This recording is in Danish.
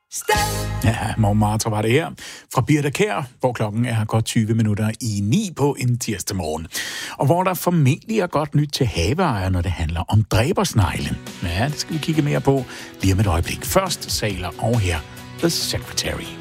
Ja, Montmartre var det her fra Birthe Kjær, hvor klokken er godt 20 minutter i 9 på en tirsdag morgen. Og hvor der formentlig er godt nyt til haveejere, når det handler om dræbersnegle. Ja, det skal vi kigge mere på lige om et øjeblik. Først Sailor og her The Secretary.